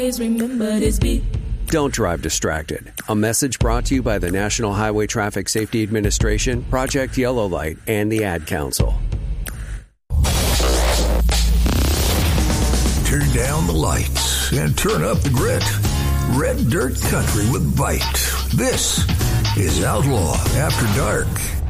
remember this beat. Don't drive distracted. A message brought to you by the National Highway Traffic Safety Administration, Project Yellow Light, and the Ad Council. Turn down the lights and turn up the grit. Red Dirt Country with Bite. This is Outlaw After Dark.